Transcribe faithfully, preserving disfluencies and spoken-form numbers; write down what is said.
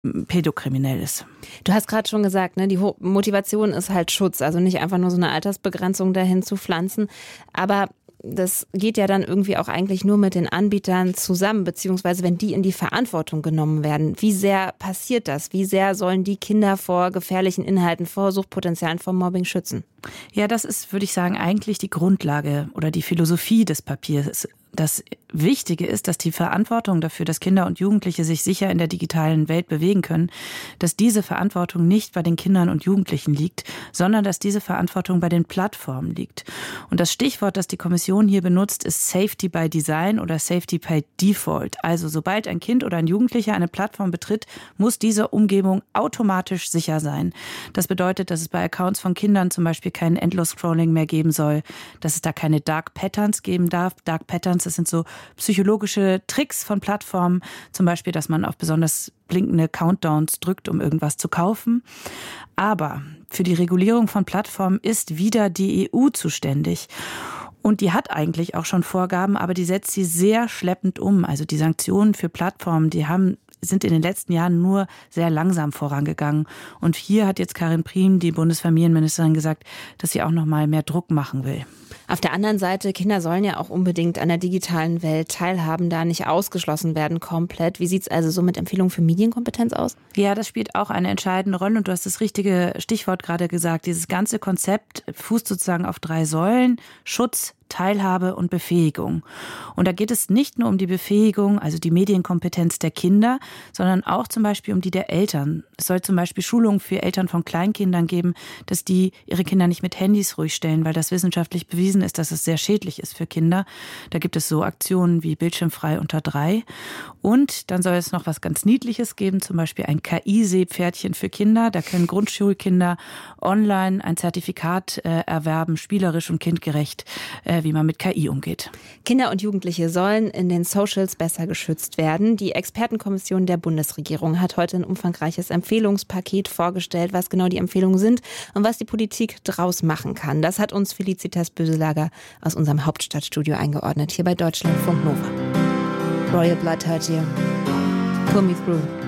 pädokriminell ist. Du hast gerade schon gesagt, ne, die Motivation ist halt Schutz, also nicht einfach nur so eine Altersbegrenzung dahin zu pflanzen. Aber das geht ja dann irgendwie auch eigentlich nur mit den Anbietern zusammen, beziehungsweise wenn die in die Verantwortung genommen werden. Wie sehr passiert das? Wie sehr sollen die Kinder vor gefährlichen Inhalten, vor Suchtpotenzialen, vor Mobbing schützen? Ja, das ist, würde ich sagen, eigentlich die Grundlage oder die Philosophie des Papiers. Das Wichtige ist, dass die Verantwortung dafür, dass Kinder und Jugendliche sich sicher in der digitalen Welt bewegen können, dass diese Verantwortung nicht bei den Kindern und Jugendlichen liegt, sondern dass diese Verantwortung bei den Plattformen liegt. Und das Stichwort, das die Kommission hier benutzt, ist Safety by Design oder Safety by Default. Also sobald ein Kind oder ein Jugendlicher eine Plattform betritt, muss diese Umgebung automatisch sicher sein. Das bedeutet, dass es bei Accounts von Kindern zum Beispiel kein Endlos-Scrolling mehr geben soll, dass es da keine Dark Patterns geben darf. Dark Patterns, das sind so psychologische Tricks von Plattformen, zum Beispiel, dass man auf besonders blinkende Countdowns drückt, um irgendwas zu kaufen. Aber für die Regulierung von Plattformen ist wieder die E U zuständig. Und die hat eigentlich auch schon Vorgaben, aber die setzt sie sehr schleppend um. Also die Sanktionen für Plattformen, die haben sind in den letzten Jahren nur sehr langsam vorangegangen. Und hier hat jetzt Karin Prien, die Bundesfamilienministerin, gesagt, dass sie auch noch mal mehr Druck machen will. Auf der anderen Seite, Kinder sollen ja auch unbedingt an der digitalen Welt teilhaben, da nicht ausgeschlossen werden komplett. Wie sieht es also so mit Empfehlungen für Medienkompetenz aus? Ja, das spielt auch eine entscheidende Rolle. Und du hast das richtige Stichwort gerade gesagt. Dieses ganze Konzept fußt sozusagen auf drei Säulen: Schutz, Teilhabe und Befähigung. Und da geht es nicht nur um die Befähigung, also die Medienkompetenz der Kinder, sondern auch zum Beispiel um die der Eltern. Es soll zum Beispiel Schulungen für Eltern von Kleinkindern geben, dass die ihre Kinder nicht mit Handys ruhig stellen, weil das wissenschaftlich bewiesen ist, dass es sehr schädlich ist für Kinder. Da gibt es so Aktionen wie bildschirmfrei unter drei. Und dann soll es noch was ganz Niedliches geben, zum Beispiel ein K I-Seepferdchen für Kinder. Da können Grundschulkinder online ein Zertifikat äh, erwerben, spielerisch und kindgerecht, äh, wie man mit K I umgeht. Kinder und Jugendliche sollen in den Socials besser geschützt werden. Die Expertenkommission der Bundesregierung hat heute ein umfangreiches Empfehlungspaket vorgestellt, was genau die Empfehlungen sind und was die Politik draus machen kann. Das hat uns Felicitas Böselager aus unserem Hauptstadtstudio eingeordnet, hier bei Deutschlandfunk Nova. Royal Blood hört ihr. Pull Me Through.